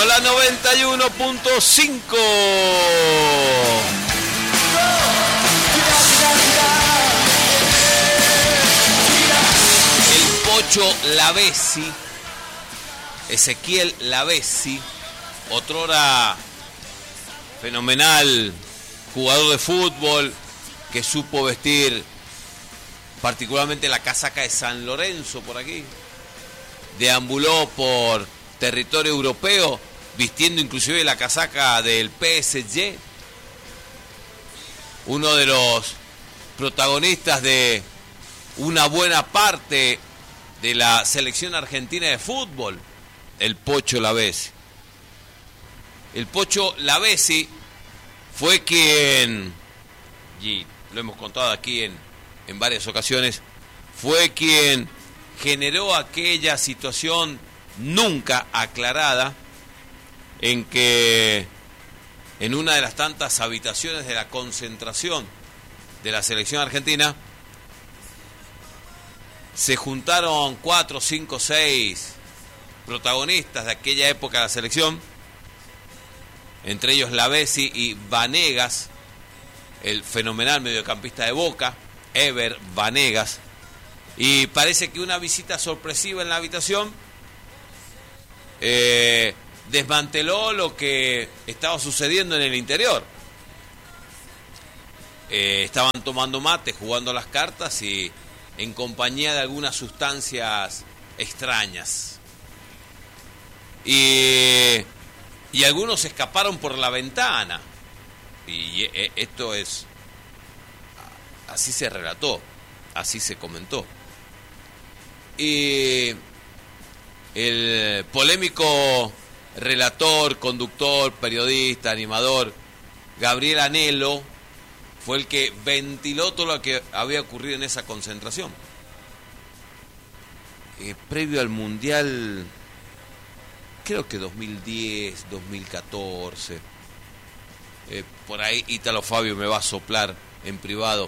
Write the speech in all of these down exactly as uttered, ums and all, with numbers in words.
uno, la noventa y uno punto cinco. El Pocho Lavezzi, Ezequiel Lavezzi, otrora fenomenal jugador de fútbol que supo vestir particularmente la casaca de San Lorenzo por aquí. Deambuló por territorio europeo vistiendo inclusive la casaca del P S G. Uno de los protagonistas de una buena parte de la selección argentina de fútbol, el Pocho Lavezzi. El Pocho Lavezzi fue quien, y lo hemos contado aquí en, en varias ocasiones, fue quien generó aquella situación nunca aclarada en que en una de las tantas habitaciones de la concentración de la selección argentina se juntaron cuatro, cinco, seis protagonistas de aquella época de la selección, entre ellos Lavezzi y Vanegas, el fenomenal mediocampista de Boca, Ever Vanegas, y parece que una visita sorpresiva en la habitación eh, desmanteló lo que estaba sucediendo en el interior. Eh, estaban tomando mate, jugando las cartas y en compañía de algunas sustancias extrañas. Y, y algunos escaparon por la ventana. Y esto es... así se relató, así se comentó. Y el polémico relator, conductor, periodista, animador, Gabriel Anelo, fue el que ventiló todo lo que había ocurrido en esa concentración. Eh, previo al Mundial, creo que dos mil diez, dos mil catorce, eh, por ahí Ítalo Fabio me va a soplar en privado.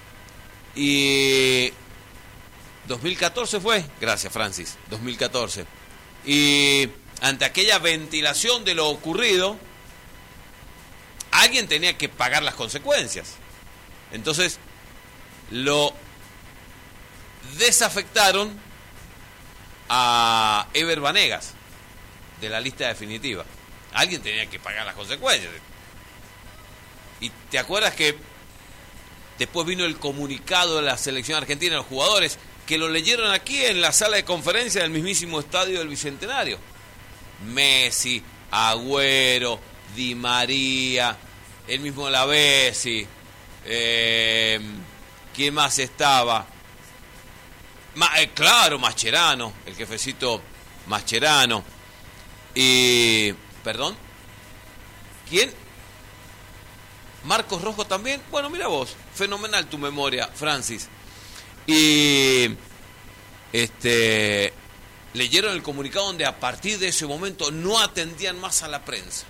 Y dos mil catorce fue, gracias Francis, dos mil catorce. Y ante aquella ventilación de lo ocurrido, alguien tenía que pagar las consecuencias. Entonces lo desafectaron a Ever Vanegas de la lista definitiva. Alguien tenía que pagar las consecuencias. Y te acuerdas que después vino el comunicado de la selección argentina, los jugadores, que lo leyeron aquí en la sala de conferencia del mismísimo estadio del Bicentenario. Messi, Agüero, Di María, el mismo Lavezzi, eh, ¿quién más estaba? Ma, eh, claro, Mascherano, el jefecito Mascherano. Y, perdón, ¿quién? Marcos Rojo también. Bueno, mira vos, fenomenal tu memoria, Francis. Y este leyeron el comunicado donde a partir de ese momento no atendían más a la prensa.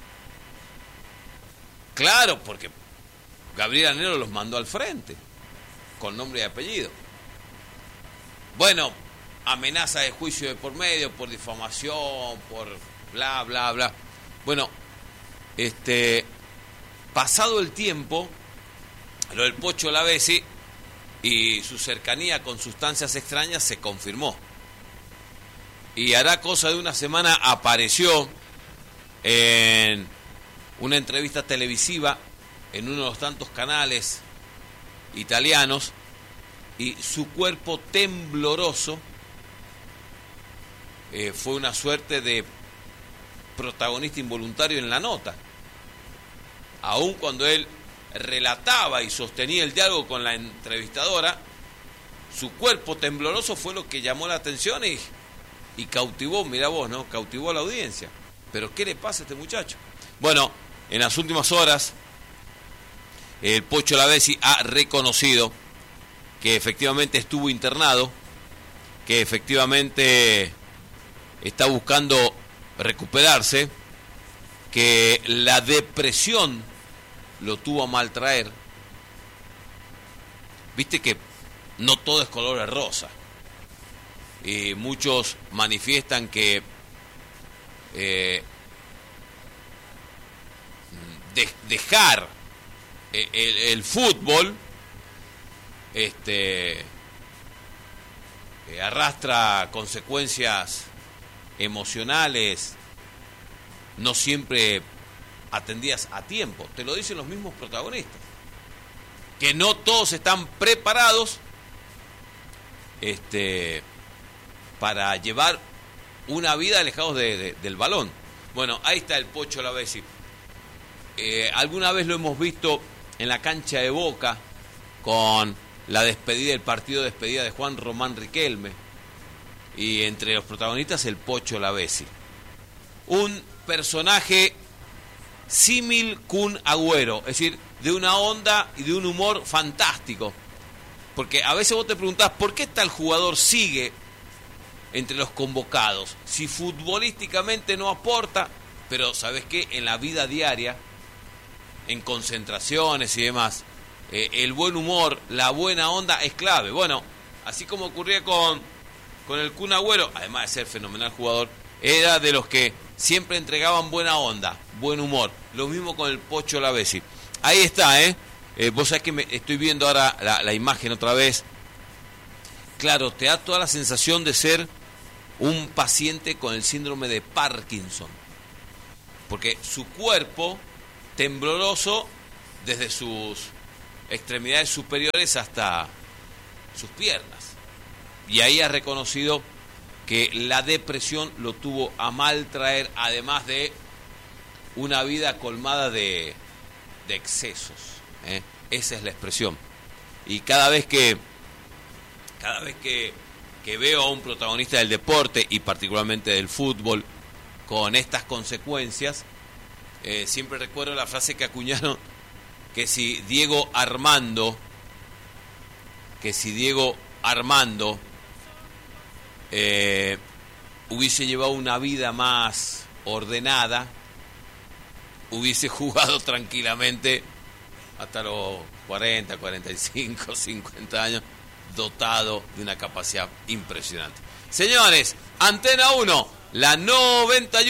Claro, porque Gabriel Anelo los mandó al frente, con nombre y apellido. Bueno, amenaza de juicio de por medio, por difamación, por bla, bla, bla. Bueno, este, pasado el tiempo, lo del Pocho Lavezzi y su cercanía con sustancias extrañas se confirmó. Y hará cosa de una semana apareció en una entrevista televisiva en uno de los tantos canales italianos y su cuerpo tembloroso eh, fue una suerte de protagonista involuntario en la nota. Aun cuando él relataba y sostenía el diálogo con la entrevistadora, su cuerpo tembloroso fue lo que llamó la atención y, y cautivó, mira vos, ¿no? Cautivó a la audiencia. Pero ¿qué le pasa a este muchacho? Bueno, en las últimas horas, el Pocho Lavezzi ha reconocido que efectivamente estuvo internado, que efectivamente está buscando recuperarse, que la depresión lo tuvo a maltraer. Viste que no todo es color de rosa. Y muchos manifiestan que eh, de, dejar el, el, el fútbol, este, eh, arrastra consecuencias emocionales no siempre atendidas a tiempo. Te lo dicen los mismos protagonistas, que no todos están preparados este, para llevar una vida alejados de, de, del balón. Bueno, ahí está el Pocho Lavezzi. Eh, alguna vez lo hemos visto en la cancha de Boca con la despedida, el partido de despedida de Juan Román Riquelme, y entre los protagonistas el Pocho Lavezzi. Un personaje símil Kun Agüero, es decir, de una onda y de un humor fantástico. Porque a veces vos te preguntás por qué tal jugador sigue entre los convocados, si futbolísticamente no aporta, pero ¿sabés qué? En la vida diaria, en concentraciones y demás, eh, el buen humor, la buena onda es clave. Bueno, así como ocurría con, con el Kun Agüero, además de ser fenomenal jugador, era de los que siempre entregaban buena onda, buen humor. Lo mismo con el Pocho Lavezzi. Ahí está, ¿eh? eh vos sabés que me estoy viendo ahora la, la imagen otra vez. Claro, te da toda la sensación de ser un paciente con el síndrome de Parkinson, porque su cuerpo tembloroso desde sus extremidades superiores hasta sus piernas, y ahí ha reconocido que la depresión lo tuvo a mal traer, además de una vida colmada de, de excesos, ¿eh? Esa es la expresión. Y cada vez que cada vez que que veo a un protagonista del deporte y particularmente del fútbol con estas consecuencias, eh, siempre recuerdo la frase que acuñaron, que si Diego Armando, que si Diego Armando eh, hubiese llevado una vida más ordenada, hubiese jugado tranquilamente hasta los cuarenta, cuarenta y cinco, cincuenta años, dotado de una capacidad impresionante. Señores, Antena uno, la noventa y uno.